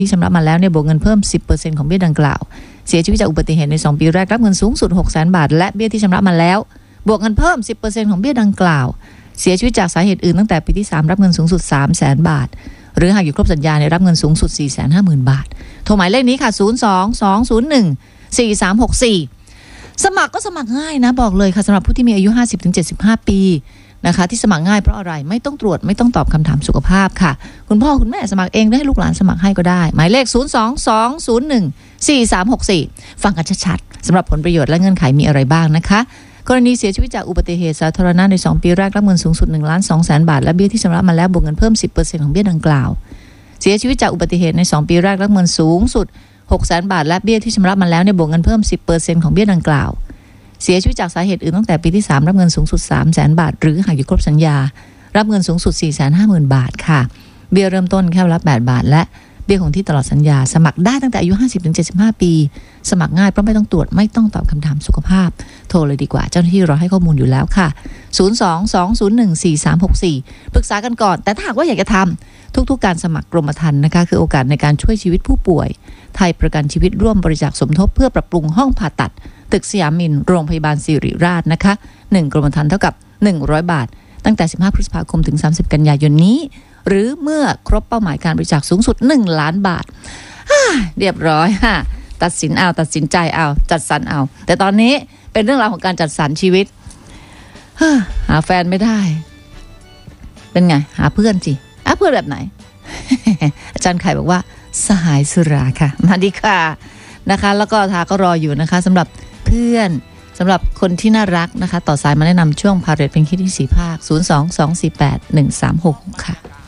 ที่ชำระมาแล้วเนี่ยบวกเงินเพิ่ม 10% ของเบี้ยดังกล่าวเสียชีวิตจากอุบัติเหตุใน2ปีแรกรับเงินสูงสุด 600,000 บาทและเบี้ยที่ชำระมาแล้วบวกเงินเพิ่ม 10% ของเบี้ยดังกล่าวเสียชีวิตจากสาเหตุอื่นตั้งแต่ปีที่3รับเงินสูงสุด 300,000 บาทหรือหากอยู่ครบสัญญาเนี่ยรับเงินสูงสุด 450,000 บาทโทรหมายเลขนี้ค่ะ02-201-4364สมัครก็สมัครง่ายนะบอกเลยค่ะสำหรับผู้ที่มีอายุ 50-75 ปีนะคะที่สมัครง่ายเพราะอะไรไม่ต้องตรวจไม่ต้องตอบคำถามสุขภาพค่ะคุณพ่อคุณแม่สมัครเองได้ให้ลูกหลานสมัครให้ก็ได้หมายเลข02-201-4364ฟังกันชัดๆสำหรับผลประโยชน์และเงื่อนไขมีอะไรบ้างนะคะกรณีเสียชีวิตจากอุบัติเหตุสาธารณะใน2ปีแรกรับเงินสูงสุด 1,200,000 บาทและเบี้ยที่ชำระมาแล้วบวกเงินเพิ่ม 10% ของเบี้ยดังกล่าวเสียชีวิตจากอุบัติเหตุใน2ปีแรกรับเงินสูงสุด 600,000 บาทและเบี้ยที่ชำระมาแล้วเนี่ยบวกเงินเพิ่ม 10% ของเบี้ยดังกล่าวเสียชีวิตจากสาเหตุอื่นตั้งแต่ปีที่3รับเงินสูงสุด 300,000 บาทหรือหากอยู่ครบสัญญารับเงินสูงสุด 450,000 บาทค่ะเบี้ยเริ่มต้นแค่ละ8 บาทและเบี้ยคงที่ตลอดสัญญาสมัครได้ตั้งแต่อายุ 50-75 ปีสมัครง่ายเพราะไม่ต้องตรวจไม่ต้องตอบคำถามสุขภาพโทรเลยดีกว่าเจ้าหน้าที่รอให้ข้อมูลอยู่แล้วค่ะ02-201-4364ปรึกษากันก่อนแต่ถ้าหากว่าอยากจะทำทุกๆการสมัครกรมธรรม์นะคะคือโอกาสในการช่วยชีวิตผู้ป่วยไทยประกันชีวิตร่วมบริจาคสมทบเพื่อปรับปรุงห้องผ่าตัดตึกสยามมินโรงพยาบาลสิริราชนะคะ1กรมธรรม์เท่ากับ100 บาทตั้งแต่15พฤษภาคมถึง30กันยายนนี้หรือเมื่อครบเป้าหมายการบริจาคสูงสุด1ล้านบาทเรียบร้อยค่ะตัดสินเอาตัดสินใจเอาจัดสรรเอาแต่ตอนนี้เป็นเรื่องราวของการจัดสรรชีวิตหาแฟนไม่ได้เป็นไงหาเพื่อนสิเพื่อนแบบไหน อาจารย์ไข่บอกว่าสหายสุราค่ะมาดีค่ะนะคะแล้วก็ทาก็รออยู่นะคะสำหรับเพื่อนสำหรับคนที่น่ารักนะคะต่อสายมาแนะนำช่วงพาเรทเป็นคิดที่4ภาค02-248-136ค่ะ